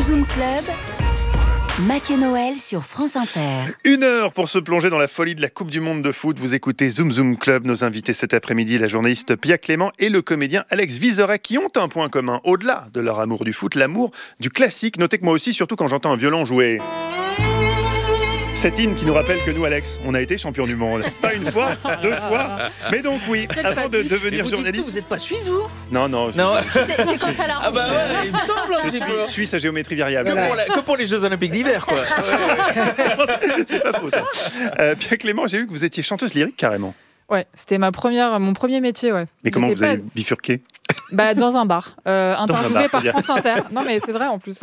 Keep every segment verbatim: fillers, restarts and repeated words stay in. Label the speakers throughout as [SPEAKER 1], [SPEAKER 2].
[SPEAKER 1] Zoom Club, Mathieu Noël sur France Inter.
[SPEAKER 2] Une heure pour se plonger dans la folie de la Coupe du Monde de foot. Vous écoutez Zoom Zoom Club. Nos invités cet après-midi, la journaliste Pia Clément et le comédien Alex Vizorek, qui ont un point commun. Au-delà de leur amour du foot, l'amour du classique. Notez que moi aussi, surtout quand j'entends un violon jouer. Cet hymne qui nous rappelle que nous, Alex, on a été champion du monde. Pas une fois, deux fois. Mais donc oui,
[SPEAKER 3] Quelle
[SPEAKER 2] avant de
[SPEAKER 3] fatigue.
[SPEAKER 2] devenir
[SPEAKER 3] vous
[SPEAKER 2] journaliste...
[SPEAKER 3] Vous n'êtes pas suisse, vous?
[SPEAKER 2] Non, non. Je,
[SPEAKER 3] Non.
[SPEAKER 4] C'est, c'est quand ça l'arrange.
[SPEAKER 3] Ah bah ouais, il me semble un
[SPEAKER 2] je
[SPEAKER 3] petit
[SPEAKER 2] suis
[SPEAKER 3] peu.
[SPEAKER 2] suisse à géométrie variable.
[SPEAKER 3] Que pour, la- que pour les Jeux Olympiques d'hiver, quoi.
[SPEAKER 2] C'est pas faux, ça. Euh, Pia Clément, j'ai vu que vous étiez chanteuse lyrique, carrément.
[SPEAKER 5] Ouais, c'était ma première, mon premier métier, ouais.
[SPEAKER 2] Mais comment
[SPEAKER 5] J'étais
[SPEAKER 2] vous avez
[SPEAKER 5] pas-
[SPEAKER 2] bifurqué?
[SPEAKER 5] Bah, dans un bar, euh, interviewé
[SPEAKER 2] bar,
[SPEAKER 5] par
[SPEAKER 2] c'est bien.
[SPEAKER 5] France Inter. Non, mais c'est vrai, en plus, un,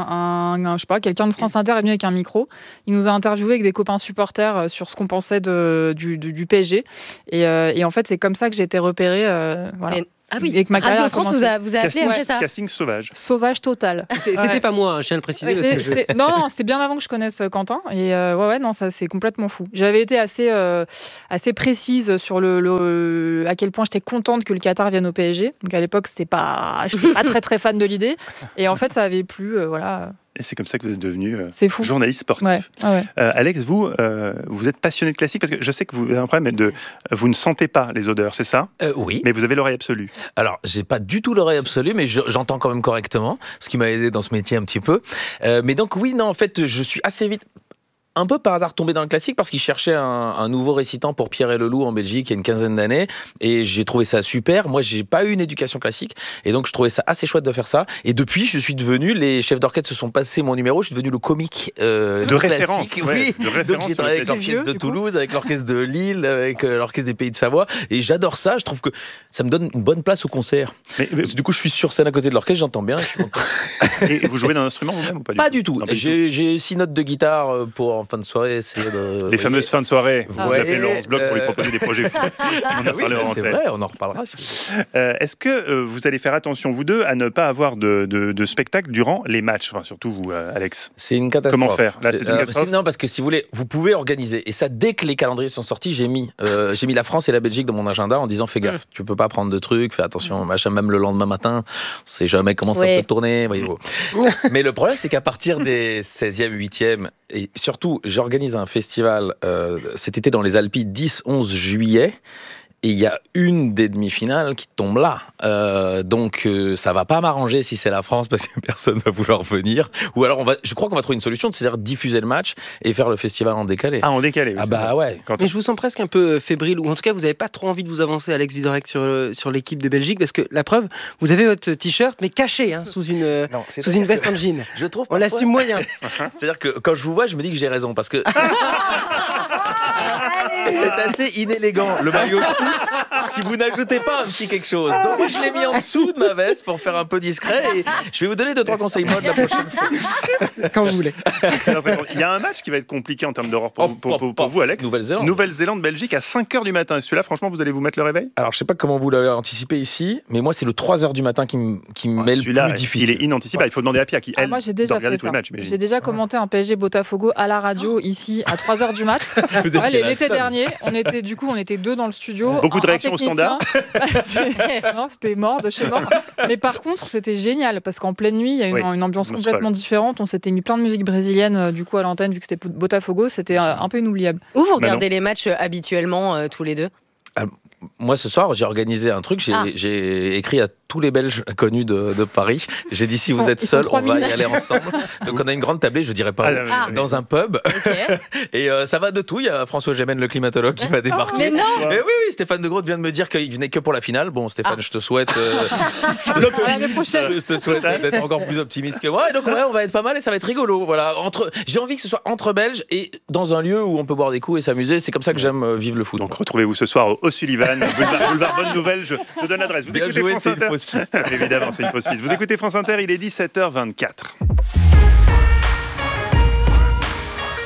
[SPEAKER 5] un- un- je sais pas, quelqu'un de France Inter est venu avec un micro. Il nous a interviewé avec des copains supporters euh, sur ce qu'on pensait de, du, du, du P S G. Et, euh, et en fait, c'est comme ça que j'ai été repérée. euh, voilà.
[SPEAKER 4] Et- Ah oui,
[SPEAKER 5] Et que ma carrière
[SPEAKER 4] Radio
[SPEAKER 5] a
[SPEAKER 4] France
[SPEAKER 5] commencé.
[SPEAKER 4] vous a, vous a appelé
[SPEAKER 2] Casting,
[SPEAKER 4] après ça.
[SPEAKER 2] casting sauvage.
[SPEAKER 5] Sauvage total.
[SPEAKER 3] C'est-
[SPEAKER 5] Ouais.
[SPEAKER 3] C'était pas moi, hein, je tiens à le préciser. Parce
[SPEAKER 5] C'est-
[SPEAKER 3] que je-
[SPEAKER 5] c'est- Non, non, c'était bien avant que je connaisse euh, Quentin. Et euh, ouais, ouais, non, ça c'est complètement fou. J'avais été assez, euh, assez précise sur le, le- à quel point j'étais contente que le Qatar vienne au P S G. Donc à l'époque, c'était pas, je n'étais pas très très fan de l'idée. Et en fait, ça avait plu. euh, voilà,
[SPEAKER 2] Et c'est comme ça que vous êtes devenu euh,
[SPEAKER 5] c'est fou.
[SPEAKER 2] journaliste sportif.
[SPEAKER 5] Ouais, ouais, ouais.
[SPEAKER 2] Euh, Alex, vous, euh, vous êtes passionné de classique parce que je sais que vous avez un problème de, vous ne sentez pas les odeurs, c'est ça?
[SPEAKER 6] Euh, oui.
[SPEAKER 2] Mais vous avez l'oreille absolue.
[SPEAKER 6] Alors, j'ai pas du tout l'oreille absolue, mais je- j'entends quand même correctement, ce qui m'a aidé dans ce métier un petit peu. Euh, mais donc, oui, non, en fait, je suis assez vite, un peu par hasard, tombé dans le classique parce qu'il cherchait un, un nouveau récitant pour Pierre et Leloup en Belgique il y a une quinzaine d'années. Et j'ai trouvé ça super. Moi, j'ai pas eu une éducation classique. Et donc, je trouvais ça assez chouette de faire ça. Et depuis, je suis devenu, les chefs d'orchestre se sont passés mon numéro, je suis devenu le comique euh,
[SPEAKER 2] De
[SPEAKER 6] classique.
[SPEAKER 2] référence, ouais,
[SPEAKER 6] Oui.
[SPEAKER 2] de référence
[SPEAKER 6] Donc,
[SPEAKER 2] sur
[SPEAKER 6] j'ai
[SPEAKER 2] le
[SPEAKER 6] travaillé avec
[SPEAKER 2] classique.
[SPEAKER 6] l'orchestre de
[SPEAKER 5] Du coup.
[SPEAKER 6] Toulouse, avec l'orchestre de Lille, avec euh, l'orchestre des Pays de Savoie. Et j'adore ça. Je trouve que ça me donne une bonne place au concert.
[SPEAKER 2] Mais, mais-
[SPEAKER 6] Parce que du coup, je suis sur scène à côté de l'orchestre, j'entends bien. Je suis content.
[SPEAKER 2] et vous jouez d'un instrument vous-même ou pas du
[SPEAKER 6] Pas
[SPEAKER 2] tout
[SPEAKER 6] du tout.
[SPEAKER 2] Non, pas du
[SPEAKER 6] J'ai j'ai six notes de guitare euh, pour en fin de soirée essayer de.
[SPEAKER 2] Les
[SPEAKER 6] voyez.
[SPEAKER 2] fameuses fins de soirée. Vous
[SPEAKER 6] Ouais,
[SPEAKER 2] appelez Laurence Bloch pour lui
[SPEAKER 6] euh,
[SPEAKER 2] proposer des projets fous. On en
[SPEAKER 6] Ah oui,
[SPEAKER 2] parlera
[SPEAKER 6] bah,
[SPEAKER 2] en
[SPEAKER 6] c'est
[SPEAKER 2] antenne.
[SPEAKER 6] vrai, on en reparlera. Si vous voulez.
[SPEAKER 2] Euh, Est-ce que euh, vous allez faire attention, vous deux, à ne pas avoir de, de, de spectacle durant les matchs? Enfin, surtout vous, euh, Alex.
[SPEAKER 6] C'est une catastrophe.
[SPEAKER 2] Comment faire Là, c'est une catastrophe
[SPEAKER 6] c'est- Non, parce que si vous voulez, vous pouvez organiser. Et ça, dès que les calendriers sont sortis, j'ai mis, euh, j'ai mis la France et la Belgique dans mon agenda en disant fais gaffe, tu peux pas prendre de trucs, fais attention, machin, même le lendemain matin, on sait jamais comment ça
[SPEAKER 4] Ouais.
[SPEAKER 6] peut tourner, voyez-vous. Mais le problème, c'est qu'à partir des seizième, huitième, et surtout, j'organise un festival euh, cet été dans les Alpes, dix onze juillet. Et il y a une des demi-finales qui tombe là. Euh, donc, euh, ça va pas m'arranger si c'est la France parce que personne va vouloir venir. Ou alors, on va, je crois qu'on va trouver une solution, c'est-à-dire diffuser le match et faire le festival en décalé.
[SPEAKER 2] Ah, en décalé. oui,
[SPEAKER 6] Ah
[SPEAKER 2] c'est
[SPEAKER 6] bah
[SPEAKER 2] ça.
[SPEAKER 6] ouais.
[SPEAKER 2] Quand
[SPEAKER 3] Mais je vous sens presque un peu fébrile, ou en tout cas, vous n'avez pas trop envie de vous avancer, Alex Vizorek, sur, euh, sur l'équipe de Belgique, parce que la preuve, vous avez votre t-shirt, mais caché, hein, sous une, euh,
[SPEAKER 6] Non, c'est
[SPEAKER 3] sous une veste en jean.
[SPEAKER 6] Je trouve
[SPEAKER 3] On
[SPEAKER 6] parfois-
[SPEAKER 3] l'assume moyen.
[SPEAKER 6] C'est-à-dire que quand je vous vois, je me dis que j'ai raison parce que c'est assez inélégant le maillot de foot si vous n'ajoutez pas un petit quelque chose. Donc moi je l'ai mis en dessous de ma veste pour faire un peu discret et je vais vous donner deux trois conseils mode la prochaine fois.
[SPEAKER 3] Quand vous voulez.
[SPEAKER 2] C'est vrai. Il y a un match qui va être compliqué en termes d'horreur pour,
[SPEAKER 6] Oh,
[SPEAKER 2] vous- pour, pour-
[SPEAKER 6] oh,
[SPEAKER 2] pour
[SPEAKER 6] oh.
[SPEAKER 2] vous, Alex.
[SPEAKER 6] Nouvelle-Zélande.
[SPEAKER 2] Nouvelle-Zélande, Belgique à cinq heures du matin. Et celui-là, franchement, vous allez vous mettre le réveil?
[SPEAKER 6] Alors je sais pas comment vous l'avez anticipé ici, mais moi c'est le trois heures du matin qui me qui me
[SPEAKER 2] Ah,
[SPEAKER 6] met le
[SPEAKER 2] celui-là,
[SPEAKER 6] plus difficile.
[SPEAKER 2] il est inanticipable. Il faut demander à Pia qui,
[SPEAKER 5] Ah,
[SPEAKER 2] elle,
[SPEAKER 5] moi, j'ai
[SPEAKER 2] doit
[SPEAKER 5] déjà
[SPEAKER 2] regarder
[SPEAKER 5] fait
[SPEAKER 2] tous les
[SPEAKER 5] ça.
[SPEAKER 2] matchs. mais-
[SPEAKER 5] J'ai déjà commenté un P S G Botafogo à la radio ici à trois heures du mat.
[SPEAKER 6] Vous
[SPEAKER 5] Ouais,
[SPEAKER 6] étiez la
[SPEAKER 5] l'été
[SPEAKER 6] seule.
[SPEAKER 5] dernier, on était du coup on était deux dans le studio.
[SPEAKER 2] Beaucoup de
[SPEAKER 5] Un- un
[SPEAKER 2] réactions au
[SPEAKER 5] technicien. C'est- non, c'était mort de chez mort. Mais par contre, c'était génial parce qu'en pleine nuit, il y a une,
[SPEAKER 2] Oui,
[SPEAKER 5] une ambiance
[SPEAKER 2] ambiance
[SPEAKER 5] complètement différente. On s'était mis plein de musique brésilienne euh, du coup à l'antenne vu que c'était Botafogo, c'était euh, un peu inoubliable.
[SPEAKER 4] Où vous
[SPEAKER 2] Bah
[SPEAKER 4] regardez les matchs euh, habituellement, euh, tous les deux?
[SPEAKER 6] Moi, ce soir, j'ai organisé un truc. J'ai
[SPEAKER 4] Ah.
[SPEAKER 6] j'ai écrit à tous les Belges connus de, de Paris. J'ai dit, si
[SPEAKER 5] Ils
[SPEAKER 6] vous
[SPEAKER 5] sont-
[SPEAKER 6] êtes
[SPEAKER 5] ils sont
[SPEAKER 6] seuls, on va y
[SPEAKER 5] trois mille.
[SPEAKER 6] aller ensemble. Donc, on a une grande tablée, je dirais pas
[SPEAKER 2] Ah,
[SPEAKER 6] où,
[SPEAKER 2] non, mais-
[SPEAKER 4] Ah.
[SPEAKER 2] mais-
[SPEAKER 6] dans un pub.
[SPEAKER 4] Ok.
[SPEAKER 6] Et euh, ça va de tout. Il y a François Gémen, le climatologue, qui va débarquer.
[SPEAKER 4] Mais non.
[SPEAKER 6] Mais oui, oui, Stéphane de Groot vient de me dire qu'il venait que pour la finale. Bon, Stéphane,
[SPEAKER 4] Ah.
[SPEAKER 6] je te souhaite, euh,
[SPEAKER 5] L'année prochaine.
[SPEAKER 6] je te souhaite d'être encore plus optimiste que moi. Et donc, ouais, on va être pas mal et ça va être rigolo. Voilà. Entre, j'ai envie que ce soit entre Belges et dans un lieu où on peut boire des coups et s'amuser. C'est comme ça que j'aime euh, vivre le foot.
[SPEAKER 2] Donc retrouvez-vous ce soir au O'Sullivan, boulevard, boulevard Bonne Nouvelle. Je, je donne l'adresse. Vous
[SPEAKER 6] Bien
[SPEAKER 2] écoutez
[SPEAKER 6] joué,
[SPEAKER 2] France
[SPEAKER 6] c'est une
[SPEAKER 2] Inter.
[SPEAKER 6] fausse piste.
[SPEAKER 2] Évidemment, c'est une fausse piste. Vous écoutez France Inter, il est dix-sept heures vingt-quatre.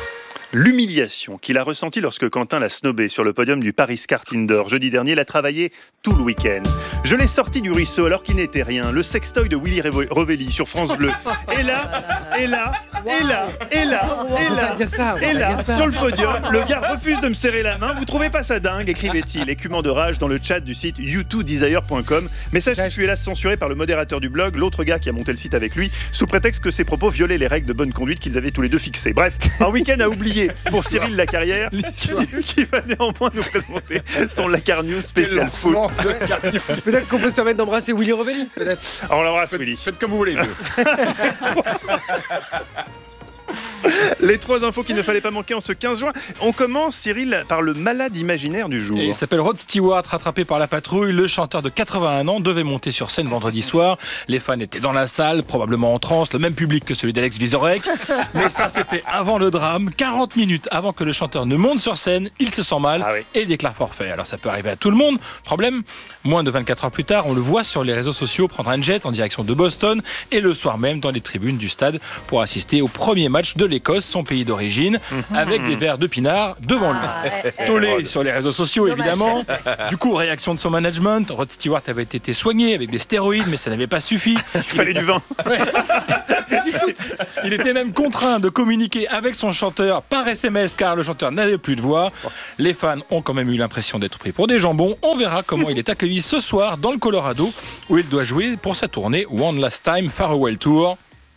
[SPEAKER 2] L'humiliation qu'il a ressentie lorsque Quentin l'a snobé sur le podium du Paris Kart Indoor jeudi dernier l'a travaillé tout le week-end. Je l'ai sorti du ruisseau alors qu'il n'était rien. Le sextoy de Willy Revelli sur France Bleu. Et là, et là, et là, et là, et là,
[SPEAKER 3] dire ça,
[SPEAKER 2] et là, sur le podium, le gars refuse de me serrer la main. Vous trouvez pas ça dingue ? Écrivait-il, écumant de rage dans le chat du site you two desire point com. Message qui fut hélas censuré par le modérateur du blog, l'autre gars qui a monté le site avec lui, sous prétexte que ses propos violaient les règles de bonne conduite qu'ils avaient tous les deux fixées. Bref, un week-end à oublier pour Cyril Lacarrière, qui va néanmoins nous présenter son Lacar News spécial foot.
[SPEAKER 3] Peut-être qu'on peut se permettre d'embrasser Willy Revelli, peut-être.
[SPEAKER 2] On l'embrasse, Willy.
[SPEAKER 7] Faites comme vous voulez.
[SPEAKER 2] Les trois infos qu'il ne fallait pas manquer en ce quinze juin. On commence, Cyril, par le malade imaginaire du jour.
[SPEAKER 7] Et il s'appelle Rod Stewart, rattrapé par la patrouille. Le chanteur de quatre-vingt-un ans devait monter sur scène vendredi soir. Les fans étaient dans la salle, probablement en transe, le même public que celui d'Alex Vizorek. Mais ça, c'était avant le drame. quarante minutes avant que le chanteur ne monte sur scène, il se sent mal
[SPEAKER 2] ah oui.
[SPEAKER 7] et il déclare forfait. Alors ça peut arriver à tout le monde. Problème, moins de vingt-quatre heures plus tard, on le voit sur les réseaux sociaux prendre un jet en direction de Boston et le soir même dans les tribunes du stade pour assister au premier match de l'Écosse, son pays d'origine, mmh. avec des verres de pinard devant lui.
[SPEAKER 4] Ah,
[SPEAKER 7] Tollé sur les réseaux sociaux, dommage. Évidemment. Du coup, réaction de son management. Rod Stewart avait été soigné avec des stéroïdes, mais ça n'avait pas suffi.
[SPEAKER 2] Il fallait du vin.
[SPEAKER 7] Ouais. Du foot. Il était même contraint de communiquer avec son chanteur par S M S car le chanteur n'avait plus de voix. Les fans ont quand même eu l'impression d'être pris pour des jambons. On verra comment il est accueilli ce soir dans le Colorado où il doit jouer pour sa tournée One Last Time Farewell Tour.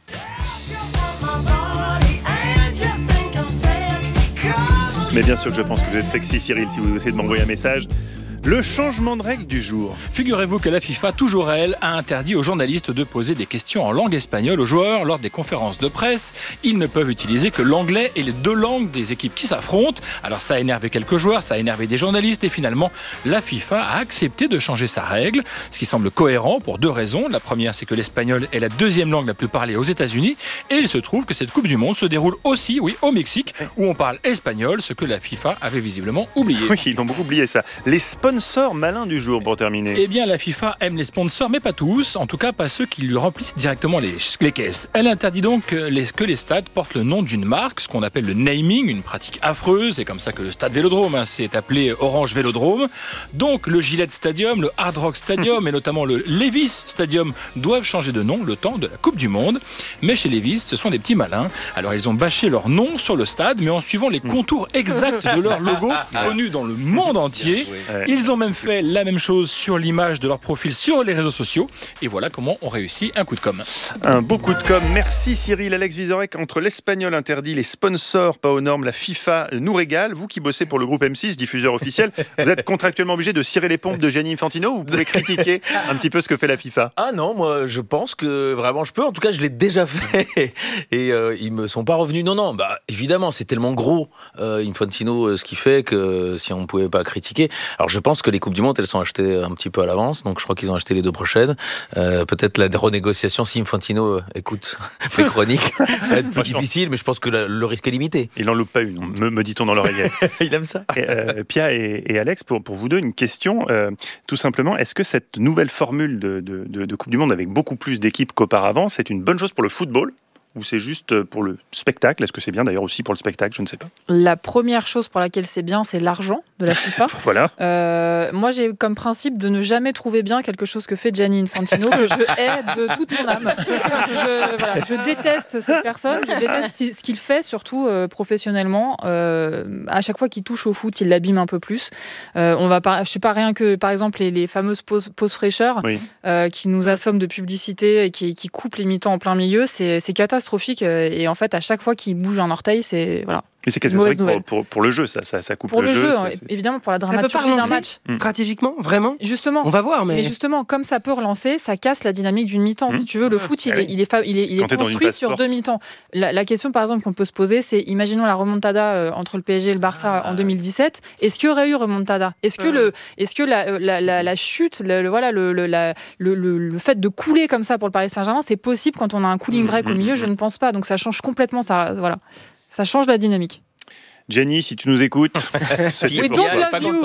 [SPEAKER 2] Mais bien sûr que je pense que vous êtes sexy, Cyril, si vous essayez de m'envoyer un message. Le changement de règle du jour.
[SPEAKER 7] Figurez-vous que la FIFA, toujours elle, a interdit aux journalistes de poser des questions en langue espagnole aux joueurs lors des conférences de presse. Ils ne peuvent utiliser que l'anglais et les deux langues des équipes qui s'affrontent. Alors ça a énervé quelques joueurs, ça a énervé des journalistes et finalement la FIFA a accepté de changer sa règle, ce qui semble cohérent pour deux raisons. La première, c'est que l'espagnol est la deuxième langue la plus parlée aux États-Unis et il se trouve que cette Coupe du Monde se déroule aussi, oui, au Mexique, où on parle espagnol, ce que la FIFA avait visiblement oublié.
[SPEAKER 2] Oui, ils ont beaucoup oublié ça. Les sponsors malins du jour pour terminer.
[SPEAKER 7] Eh bien, la FIFA aime les sponsors, mais pas tous. En tout cas, pas ceux qui lui remplissent directement les, les caisses. Elle interdit donc que les, que les stades portent le nom d'une marque, ce qu'on appelle le naming, une pratique affreuse. C'est comme ça que le stade Vélodrome hein, s'est appelé Orange Vélodrome. Donc, le Gillette Stadium, le Hard Rock Stadium et notamment le Levi's Stadium doivent changer de nom le temps de la Coupe du Monde. Mais chez Levi's, ce sont des petits malins. Alors, ils ont bâché leur nom sur le stade, mais en suivant les contours exacts de leur logo, connu dans le monde entier. Ils ont même fait la même chose sur l'image de leur profil sur les réseaux sociaux. Et voilà comment on réussit un coup de com.
[SPEAKER 2] Un beau coup de com. Merci Cyril. Alex Vizorek, entre l'espagnol interdit, les sponsors pas aux normes, la FIFA nous régale. Vous qui bossez pour le groupe M six, diffuseur officiel, vous êtes contractuellement obligé de cirer les pompes de Gianni Infantino ou vous pouvez critiquer un petit peu ce que fait la FIFA?
[SPEAKER 6] Ah non, moi je pense que vraiment je peux. En tout cas, je l'ai déjà fait et euh, ils me sont pas revenus. Non, non, bah évidemment, c'est tellement gros euh, Infantino euh, ce qu'il fait que si on pouvait pas critiquer. Alors je pense que les Coupes du Monde, elles sont achetées un petit peu à l'avance, donc je crois qu'ils ont acheté les deux prochaines. Euh, peut-être la renégociation, si Infantino euh, écoute mes chroniques, va être plus difficile, mais je pense que la, le risque est limité.
[SPEAKER 2] Il n'en loupe pas une, me, me dit-on dans l'oreillette.
[SPEAKER 6] Il aime ça.
[SPEAKER 2] Et, euh, Pia et, et Alex, pour, pour vous deux, une question. Euh, tout simplement, est-ce que cette nouvelle formule de, de, de, de Coupe du Monde avec beaucoup plus d'équipes qu'auparavant, c'est une bonne chose pour le football ? Ou c'est juste pour le spectacle? Est-ce que c'est bien d'ailleurs aussi pour le spectacle? Je ne sais pas.
[SPEAKER 5] La première chose pour laquelle c'est bien, c'est l'argent de la FIFA.
[SPEAKER 2] Voilà.
[SPEAKER 5] Euh, moi, j'ai comme principe de ne jamais trouver bien quelque chose que fait Gianni Infantino, que je hais de toute mon âme. Je, voilà, je déteste cette personne, je déteste ce qu'il fait, surtout euh, professionnellement. Euh, à chaque fois qu'il touche au foot, il l'abîme un peu plus. Euh, on va par... Je sais pas, rien que, par exemple, les, les fameuses pauses, pauses fraîcheurs oui. euh, qui nous assomment de publicité et qui, qui coupent les mi-temps en plein milieu, c'est, c'est catastrophique. Et en fait, à chaque fois qu'il bouge un orteil, c'est voilà.
[SPEAKER 2] Mais c'est catastrophique pour, pour, pour le jeu, ça, ça, ça coupe
[SPEAKER 5] pour
[SPEAKER 2] le,
[SPEAKER 5] le
[SPEAKER 2] jeu.
[SPEAKER 5] jeu
[SPEAKER 2] ça,
[SPEAKER 5] évidemment, pour la dramaturgie d'un match.
[SPEAKER 3] Stratégiquement, vraiment.
[SPEAKER 5] Justement.
[SPEAKER 3] On va voir, mais.
[SPEAKER 5] mais justement, comme ça peut relancer, ça casse la dynamique d'une mi-temps. Mmh. Si tu veux, le foot, il, ah, est, il est, fa... il est, il est construit sur deux mi-temps. La, la question, par exemple, qu'on peut se poser, c'est imaginons la remontada euh, entre le P S G et le Barça ah. en deux mille dix-sept. Est-ce qu'il y aurait eu remontada? Est-ce que, mmh. le, est-ce que la, la, la, la chute, le, le, voilà, le, le, la, le, le, le fait de couler comme ça pour le Paris Saint-Germain, c'est possible quand on a un cooling break mmh. au milieu? Je ne pense pas. Donc ça change complètement. Ça, voilà. Ça change la dynamique.
[SPEAKER 2] Jenny, si tu nous écoutes,
[SPEAKER 5] we don't love you.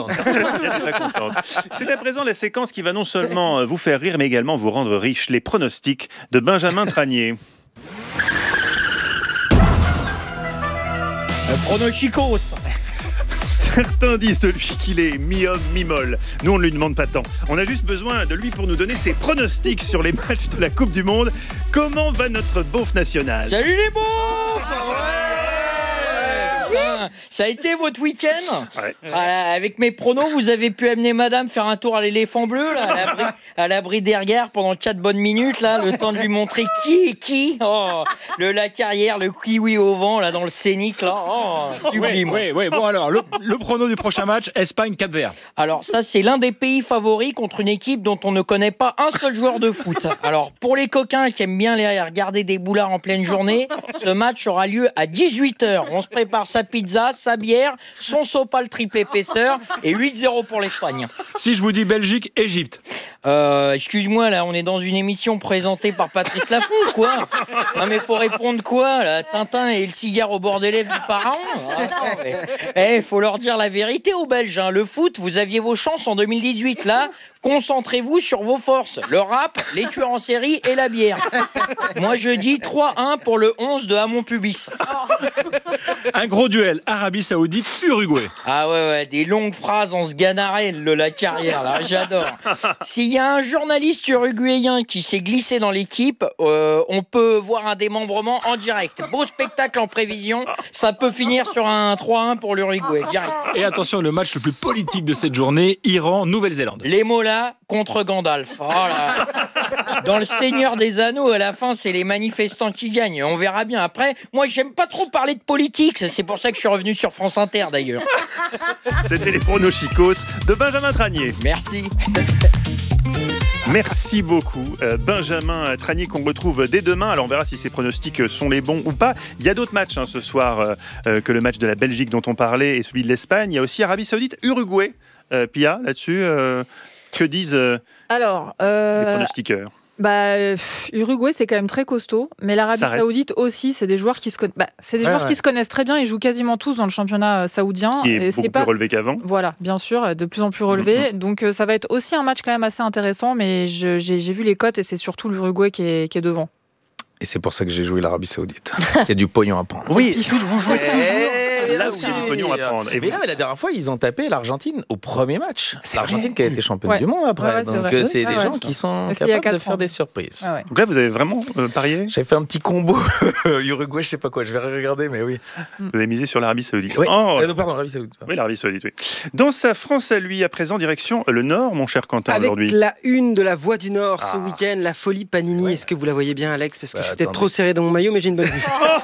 [SPEAKER 2] C'est à présent la séquence qui va non seulement vous faire rire, mais également vous rendre riche. Les pronostics de Benjamin Tranier.
[SPEAKER 8] Pronosticos.
[SPEAKER 2] Certains disent de lui qu'il est mi-homme, mi-molle. Nous, on ne lui demande pas tant. On a juste besoin de lui pour nous donner ses pronostics sur les matchs de la Coupe du Monde. Comment va notre beauf national ?
[SPEAKER 8] Salut les beaufs. Ouais. Ça a été votre week-end ?
[SPEAKER 2] Ouais.
[SPEAKER 8] Ah, avec mes pronos, vous avez pu amener madame faire un tour à l'éléphant bleu, là, à l'abri, à l'abri des regards pendant quatre bonnes minutes, là, le temps de lui montrer qui est qui. Oh, le lac arrière, le kiwi au vent, là, dans le scénic, là. Oh, sublime.
[SPEAKER 7] Oui, oui, bon alors, le, le prono du prochain match, Espagne-Cap-Vert.
[SPEAKER 8] Alors ça, c'est l'un des pays favoris contre une équipe dont on ne connaît pas un seul joueur de foot. Alors, pour les coquins qui aiment bien les regarder des boulards en pleine journée, ce match aura lieu à dix-huit heures. On se prépare sa pizza, sa bière, son sopal triple épaisseur et huit zéro pour l'Espagne.
[SPEAKER 7] Si je vous dis Belgique-Égypte.
[SPEAKER 8] Euh, excuse-moi, là, on est dans une émission présentée par Patrice Lafont, quoi. Non, mais faut répondre quoi, là ? Tintin et le cigare au bord des lèvres du pharaon ? Attends, mais... Eh, faut leur dire la vérité aux Belges, hein. Le foot, vous aviez vos chances en deux mille dix-huit, là. Concentrez-vous sur vos forces. Le rap, les tueurs en série et la bière. Moi, je dis trois un pour le onze de Hamon Pubis.
[SPEAKER 7] Un gros duel, Arabie Saoudite-Uruguay.
[SPEAKER 8] Ah ouais, ouais, des longues phrases en sganarelle, le la carrière, là, j'adore. S'il y a un journaliste uruguayen qui s'est glissé dans l'équipe, euh, on peut voir un démembrement en direct. Beau spectacle en prévision, ça peut finir sur un trois un pour l'Uruguay, direct.
[SPEAKER 7] Et attention, le match le plus politique de cette journée, Iran-Nouvelle-Zélande.
[SPEAKER 8] Les Molas contre Gandalf. Oh là. Dans le Seigneur des Anneaux, à la fin, c'est les manifestants qui gagnent. On verra bien. Après, moi, j'aime pas trop parler de politique. C'est pour ça que je suis revenu sur France Inter, d'ailleurs.
[SPEAKER 2] C'était les pronostics de Benjamin Tranier.
[SPEAKER 8] Merci.
[SPEAKER 2] Merci beaucoup, euh, Benjamin Tranier, qu'on retrouve dès demain. Alors on verra si ces pronostics sont les bons ou pas. Il y a d'autres matchs hein, ce soir euh, euh, que le match de la Belgique dont on parlait et celui de l'Espagne. Il y a aussi Arabie Saoudite, Uruguay. Euh, Pia, là-dessus, euh, que disent euh,
[SPEAKER 5] Alors, euh,
[SPEAKER 2] les pronostiqueurs ?
[SPEAKER 5] Bah, pff, Uruguay, c'est quand même très costaud, mais l'Arabie
[SPEAKER 2] Ça reste.
[SPEAKER 5] Saoudite aussi, c'est des joueurs qui se, con... bah, c'est des
[SPEAKER 6] Ouais,
[SPEAKER 5] joueurs
[SPEAKER 6] ouais.
[SPEAKER 5] qui se connaissent très bien. Ils jouent quasiment tous dans le championnat euh, saoudien.
[SPEAKER 2] Qui est
[SPEAKER 5] et
[SPEAKER 2] beaucoup
[SPEAKER 5] c'est pas...
[SPEAKER 2] plus relevé qu'avant.
[SPEAKER 5] Voilà, bien sûr, de plus en plus relevé.
[SPEAKER 2] Mhm.
[SPEAKER 5] Donc euh, ça va être aussi un match quand même assez intéressant, mais je- j'ai, j'ai vu les cotes et c'est surtout l'Uruguay qui est, qui est devant.
[SPEAKER 6] Et c'est pour ça que j'ai joué l'Arabie Saoudite. Il y a du pognon à prendre.
[SPEAKER 2] Oui, vous jouez
[SPEAKER 6] Eh,
[SPEAKER 2] toujours là
[SPEAKER 6] bien
[SPEAKER 2] où il y a
[SPEAKER 6] sûr.
[SPEAKER 2] du pognon à prendre. Et
[SPEAKER 6] Mais
[SPEAKER 2] vous-
[SPEAKER 6] là, mais la dernière fois, ils ont tapé l'Argentine au premier match.
[SPEAKER 2] C'est
[SPEAKER 6] L'Argentine
[SPEAKER 2] vrai.
[SPEAKER 6] qui a été championne
[SPEAKER 5] Ouais.
[SPEAKER 6] du monde après.
[SPEAKER 5] Ouais, ouais, c'est
[SPEAKER 6] Donc
[SPEAKER 5] vrai.
[SPEAKER 6] euh, c'est
[SPEAKER 5] Ah
[SPEAKER 6] des
[SPEAKER 5] ouais.
[SPEAKER 6] gens qui sont
[SPEAKER 5] Mais c'est il y a
[SPEAKER 6] capables de
[SPEAKER 5] quatre
[SPEAKER 6] faire
[SPEAKER 5] ans.
[SPEAKER 6] des surprises.
[SPEAKER 5] Ah ouais.
[SPEAKER 2] Donc là, vous avez vraiment euh, parié ?
[SPEAKER 6] J'avais fait un petit combo Uruguay, je sais pas quoi, je vais regarder, mais oui.
[SPEAKER 2] Vous avez misé sur l'Arabie Saoudite.
[SPEAKER 6] Oui.
[SPEAKER 2] Oh,
[SPEAKER 6] Euh, non, pardon, Arabie Saoudite.
[SPEAKER 2] oui, l'Arabie Saoudite, oui. Dans sa France à lui, à présent, direction le Nord, mon cher Quentin,
[SPEAKER 3] Avec
[SPEAKER 2] aujourd'hui.
[SPEAKER 3] la une de la Voix du Nord ce
[SPEAKER 2] Ah.
[SPEAKER 3] week-end, la folie Panini.
[SPEAKER 6] Ouais.
[SPEAKER 3] Est-ce que vous la voyez bien, Alex ? Parce que
[SPEAKER 6] Bah,
[SPEAKER 3] je suis peut-être
[SPEAKER 6] attendez.
[SPEAKER 3] trop serré dans mon maillot, mais j'ai une bonne vue.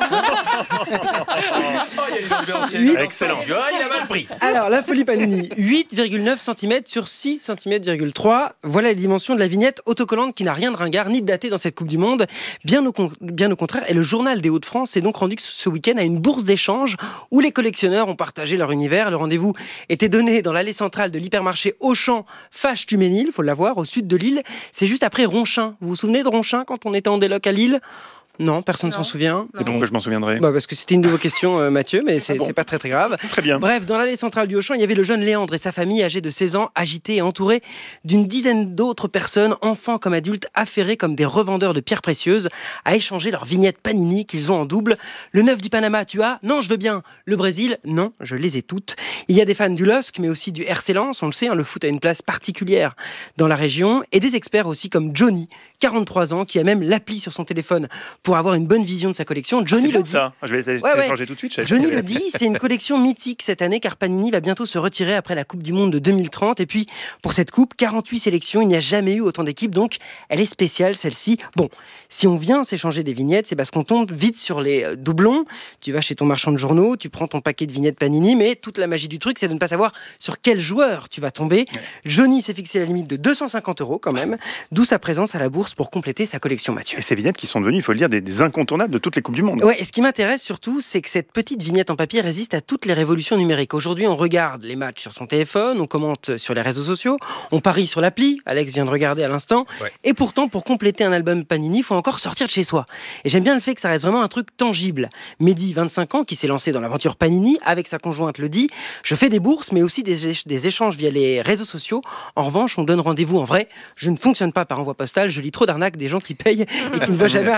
[SPEAKER 6] Oui.
[SPEAKER 2] Excellent.
[SPEAKER 6] Il a mal pris.
[SPEAKER 3] Alors, la folie Panini, huit virgule neuf centimètres sur six virgule trois centimètres. Voilà les dimensions de la vignette autocollante qui n'a rien de ringard ni de daté dans cette Coupe du Monde. Bien au, con- bien au contraire, et le journal des Hauts-de-France s'est donc rendu ce week-end à une bourse d'échange où les collectionneurs ont partagé leur univers. Le rendez-vous était donné dans l'allée centrale de l'hypermarché Auchan Fâche-Tuménil, il faut l'avoir, au sud de Lille. C'est juste après Ronchin. Vous vous souvenez de Ronchin quand on était en déloc à Lille ? Non, personne ne s'en
[SPEAKER 5] Non.
[SPEAKER 3] souvient.
[SPEAKER 2] Et pourquoi je m'en souviendrai ?
[SPEAKER 3] Bah parce que c'était une de vos questions, euh, Mathieu, mais c'est
[SPEAKER 2] Ah bon.
[SPEAKER 3] c'est pas très très grave.
[SPEAKER 2] Très bien.
[SPEAKER 3] Bref, dans l'allée centrale du Auchan, il y avait le jeune Léandre et sa famille âgée de seize ans, agités et entourés d'une dizaine d'autres personnes, enfants comme adultes, affairés comme des revendeurs de pierres précieuses, à échanger leurs vignettes Panini qu'ils ont en double. Le neuf du Panama, tu as ? Non, je veux bien. Le Brésil ? Non, je les ai toutes. Il y a des fans du L O S C, mais aussi du R C Lens, on le sait, hein, le foot a une place particulière dans la région, et des experts aussi comme Johnny, quarante-trois ans, qui a même l'appli sur son téléphone pour avoir une bonne vision de sa collection.
[SPEAKER 2] Ah,
[SPEAKER 3] Johnny
[SPEAKER 2] c'est
[SPEAKER 3] le
[SPEAKER 2] bon,
[SPEAKER 3] dit.
[SPEAKER 2] ça. Je vais té-
[SPEAKER 3] Ouais, ouais.
[SPEAKER 2] télécharger tout de suite. je savais
[SPEAKER 3] Johnny
[SPEAKER 2] pas qu'il y
[SPEAKER 3] le
[SPEAKER 2] avait-
[SPEAKER 3] dit, c'est une collection mythique cette année car Panini va bientôt se retirer après la Coupe du Monde de deux mille trente. Et puis, pour cette Coupe, quarante-huit sélections, il n'y a jamais eu autant d'équipes, donc elle est spéciale celle-ci. Bon, si on vient s'échanger des vignettes, c'est parce qu'on tombe vite sur les euh, doublons. Tu vas chez ton marchand de journaux, tu prends ton paquet de vignettes Panini, mais toute la magie du truc, c'est de ne pas savoir sur quel joueur tu vas tomber. Johnny s'est fixé la limite de deux cent cinquante euros quand même, d'où sa présence à la bourse pour compléter sa collection, Mathieu.
[SPEAKER 2] Et ces vignettes qui sont devenues, il faut le dire, des, des incontournables de toutes les Coupes du Monde.
[SPEAKER 3] Ouais, et ce qui m'intéresse surtout, c'est que cette petite vignette en papier résiste à toutes les révolutions numériques. Aujourd'hui, on regarde les matchs sur son téléphone, on commente sur les réseaux sociaux, on parie sur l'appli, Alex vient de regarder à l'instant,
[SPEAKER 6] Ouais.
[SPEAKER 3] et pourtant, pour compléter un album Panini, il faut encore sortir de chez soi. Et j'aime bien le fait que ça reste vraiment un truc tangible. Mehdi, vingt-cinq ans, qui s'est lancé dans l'aventure Panini, avec sa conjointe le dit, je fais des bourses, mais aussi des, éch- des échanges via les réseaux sociaux. En revanche, on donne rendez-vous en vrai. Je ne fonctionne pas par envoi postal, je lis trop d'arnaques des gens qui payent et qui ne voient jamais arriver les stylos.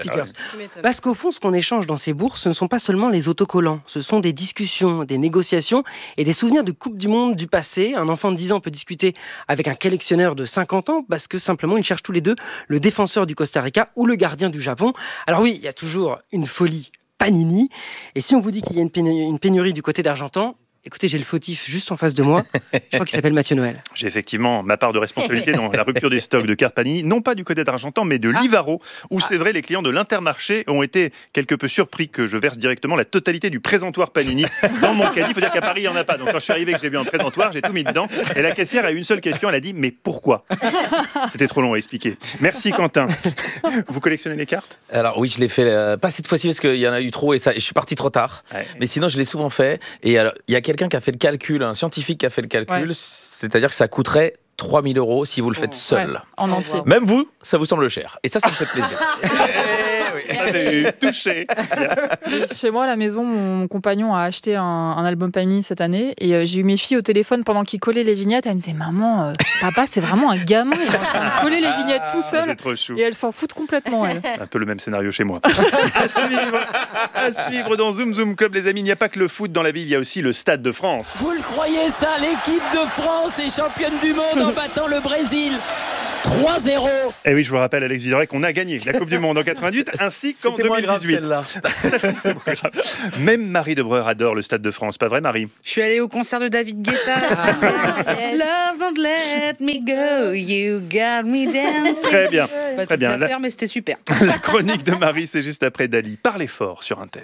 [SPEAKER 3] kickers.
[SPEAKER 2] Ah ouais.
[SPEAKER 3] Parce qu'au fond, ce qu'on échange dans ces bourses, ce ne sont pas seulement les autocollants, ce sont des discussions, des négociations et des souvenirs de Coupe du Monde du passé. Un enfant de dix ans peut discuter avec un collectionneur de cinquante ans parce que simplement ils cherchent tous les deux le défenseur du Costa Rica ou le gardien du Japon. Alors oui, il y a toujours une folie Panini. Et si on vous dit qu'il y a une pénurie, une pénurie du côté d'Argentan, écoutez, j'ai le fautif juste en face de moi. Je crois qu'il s'appelle Mathieu Noël.
[SPEAKER 2] J'ai effectivement ma part de responsabilité dans la rupture des stocks de cartes Panini, non pas du côté d'Argentan, mais de Livaro, où c'est vrai, les clients de l'Intermarché ont été quelque peu surpris que je verse directement la totalité du présentoir Panini dans mon caddie. Il faut dire qu'à Paris, il n'y en a pas. Donc quand je suis arrivé et que j'ai vu un présentoir, j'ai tout mis dedans. Et la caissière a eu une seule question, elle a dit « Mais pourquoi ?» C'était trop long à expliquer. Merci Quentin. Vous collectionnez les cartes ?
[SPEAKER 6] Alors oui, je l'ai fait, euh, pas cette fois-ci parce qu'il y en a eu trop et, ça, et je suis parti trop tard. Ouais. Mais sinon, je l'ai souvent fait. Et alors, il y a quelqu'un qui a fait le calcul, un scientifique qui a fait le calcul, ouais. C'est-à-dire que ça coûterait trois mille euros si vous le faites seul.
[SPEAKER 5] Ouais, en entier.
[SPEAKER 6] Même vous, ça vous semble cher. Et ça, ça me fait plaisir.
[SPEAKER 2] eh oui. Touché.
[SPEAKER 5] Chez moi, à la maison, mon compagnon a acheté un, un album Panini cette année et euh, j'ai eu mes filles au téléphone pendant qu'ils collaient les vignettes. Elles me disaient « Maman, euh, papa, c'est vraiment un gamin, il est en train de coller les vignettes tout seul. »
[SPEAKER 2] C'est trop chou.
[SPEAKER 5] Et elles s'en foutent complètement, elles.
[SPEAKER 2] Un peu le même scénario chez moi. à, suivre, à suivre dans Zoom Zoom Club, les amis. Il n'y a pas que le foot dans la vie, il y a aussi le Stade de France.
[SPEAKER 9] Vous le croyez ça, l'équipe de France est championne du monde en battant le Brésil trois zéro.
[SPEAKER 2] Et oui, je vous rappelle, Alex Vizorek, qu'on a gagné la Coupe du Monde en quatre-vingt-huit ainsi qu'en deux mille dix-huit.
[SPEAKER 6] Grave,
[SPEAKER 2] ça, c'est, c'est moins grave. Même Marie Debreur adore le Stade de France, pas vrai, Marie ?
[SPEAKER 10] Je suis allée au concert de David Guetta. Love don't let me go, you got me dancing.
[SPEAKER 2] Très bien,
[SPEAKER 10] pas
[SPEAKER 2] très bien.
[SPEAKER 10] La... Faire, mais c'était super.
[SPEAKER 2] La chronique de Marie, c'est juste après Dali. Parlez fort sur Inter.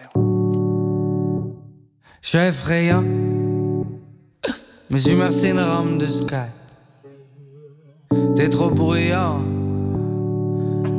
[SPEAKER 11] Je suis effrayant, mais je suis merci une rame de sky. T'es trop bruyant,